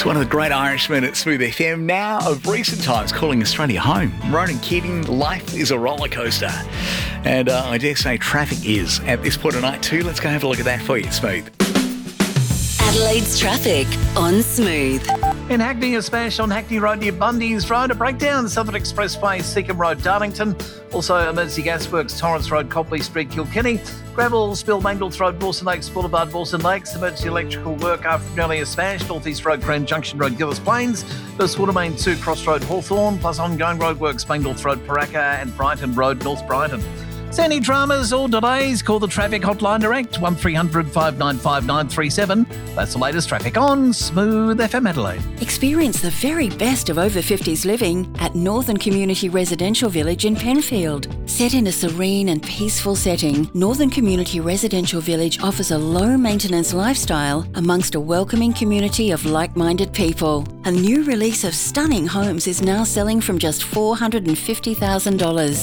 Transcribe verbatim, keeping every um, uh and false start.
One of the great Irishmen at Smooth F M, now of recent times calling Australia home. Ronan Keating, life is a roller coaster. And uh, I dare say traffic is at this point of night too. Let's go have a look at that for you, Smooth. Adelaide's traffic on Smooth. In Hackney, a smash on Hackney Road near Bundy's Road, a breakdown, Southern Expressway, Seacombe Road, Darlington. Also, emergency gasworks, Torrance Road, Copley Street, Kilkenny. Gravel spill, Mangles Road, Dawson Lakes Boulevard, Dawson Lakes. Emergency electrical work after an earlier smash, North East Road, Grand Junction Road, Gillis Plains. First Water Main two, Cross Road, Hawthorn, plus ongoing roadworks, Mangles Road, Paraka, and Brighton Road, North Brighton. So any dramas or delays, call the traffic hotline direct, one three hundred, five nine five, nine three seven. That's the latest traffic on Smooth F M Adelaide. Experience the very best of over fifties living at Northern Community Residential Village in Penfield. Set in a serene and peaceful setting, Northern Community Residential Village offers a low-maintenance lifestyle amongst a welcoming community of like-minded people. A new release of stunning homes is now selling from just four hundred fifty thousand dollars.